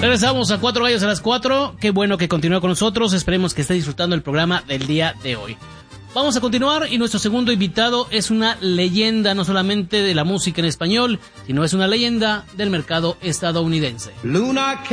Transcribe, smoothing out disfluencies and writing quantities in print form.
Regresamos a Cuatro Gallos a las 4. Qué bueno que continúa con nosotros. Esperemos que esté disfrutando el programa del día de hoy. Vamos a continuar y nuestro segundo invitado es una leyenda no solamente de la música en español, sino es una leyenda del mercado estadounidense. Luna